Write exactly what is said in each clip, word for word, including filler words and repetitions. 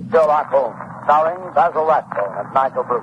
Sherlock Holmes, starring Basil Rathbone and Nigel Bruce.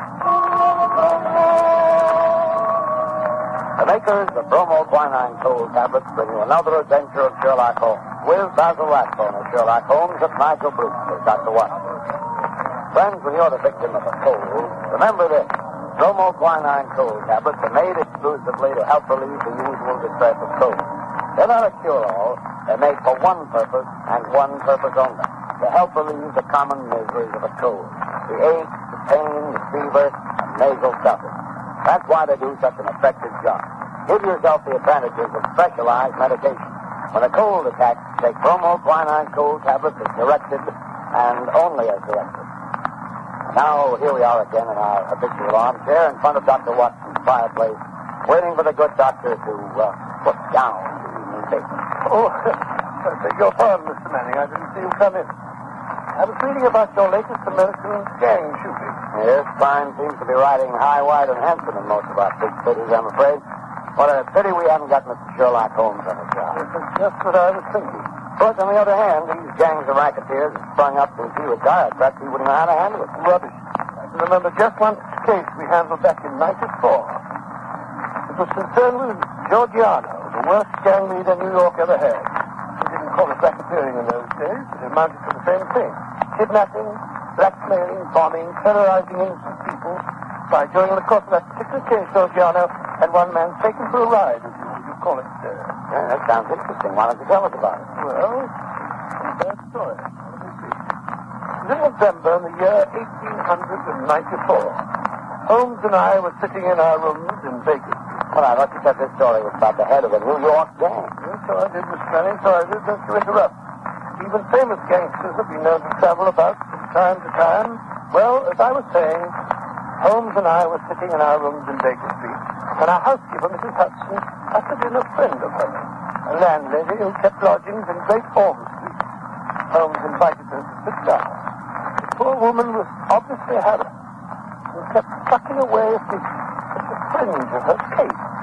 The makers of bromoquinine cold tablets bring you another adventure of Sherlock Holmes, with Basil Rathbone as Sherlock Holmes and Nigel Bruce as Doctor Watson. Friends, when you're the victim of a cold, remember this. Bromoquinine cold tablets are made exclusively to help relieve the usual distress of cold. They're not a cure-all. They're made for one purpose and one purpose only, to help relieve the common miseries of a cold. The ache, the pain, the fever, and nasal stuffing. That's why they do such an effective job. Give yourself the advantages of specialized medication. When a cold attacks, take bromoquinine cold tablets as directed and only as directed. Now, here we are again in our habitual armchair in front of Doctor Watson's fireplace, waiting for the good doctor to uh, put down the evening paper. Oh, I beg your pardon, Mister Manning. I didn't see you come in. I was reading about your latest American gang shooting. Yes, crime seems to be riding high, wide, and handsome in most of our big cities, I'm afraid. What a pity we haven't got Mister Sherlock Holmes on the job. Yes, that's just what I was thinking. But on the other hand, these gangs of racketeers have sprung up since he retired. Perhaps he wouldn't know how to handle it. Rubbish. I can remember just one case we handled back in ninety-four. It was concerned with Giorgiano, the worst gang leader New York ever had. They didn't call it racketeering in those days, but it amounted to the same thing. Kidnapping, blackmailing, bombing, terrorizing innocent people. By during the course of that particular case, Giorgiano had one man taken for a ride, as you, you call it, sir. Yeah, that sounds interesting. Why don't you tell us about it? Well, bad story. Let me see. It was in November in the year eighteen ninety-four. Holmes and I were sitting in our rooms in Vegas. Well, I thought you said this story was about the head of a New York gang. Yes, so I did, Mister Manning, so I did, just to interrupt. Even famous gangsters have been known to travel about from time to time. Well, as I was saying, Holmes and I were sitting in our rooms in Baker Street, and our housekeeper, Missus Hudson, ushered in a friend of hers, a landlady who kept lodgings in Great Orme Street. Holmes invited her to sit down. The poor woman was obviously harassed and kept plucking away at the, at the fringe of her cape.